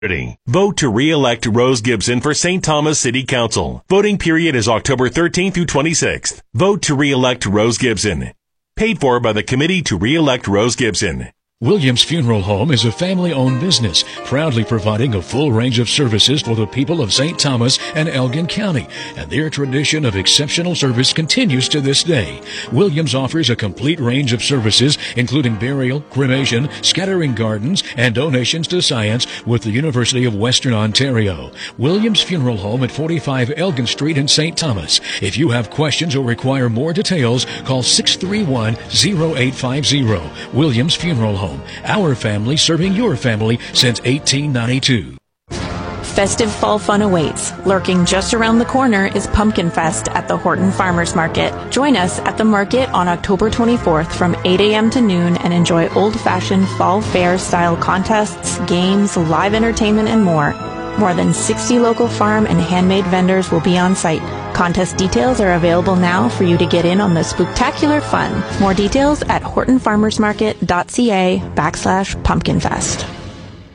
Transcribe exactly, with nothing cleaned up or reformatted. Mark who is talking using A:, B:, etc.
A: Vote to re-elect Rose Gibson for Saint Thomas City Council. Voting period is October thirteenth through twenty-sixth. Vote to re-elect Rose Gibson. Paid for by the Committee to Re-elect Rose Gibson.
B: Williams Funeral Home is a family-owned business, proudly providing a full range of services for the people of Saint Thomas and Elgin County, and their tradition of exceptional service continues to this day. Williams offers a complete range of services, including burial, cremation, scattering gardens, and donations to science with the University of Western Ontario. Williams Funeral Home at forty-five Elgin Street in Saint Thomas. If you have questions or require more details, call six three one, zero eight five zero. Williams Funeral Home. Our family serving your family since eighteen ninety-two.
C: Festive fall fun awaits. Lurking just around the corner is Pumpkin Fest at the Horton Farmers Market. Join us at the market on October twenty-fourth from eight a.m. to noon and enjoy old-fashioned fall fair-style contests, games, live entertainment, and more. More than sixty local farm and handmade vendors will be on site. Contest details are available now for you to get in on the spooktacular fun. More details at hortonfarmersmarket.ca backslash pumpkinfest.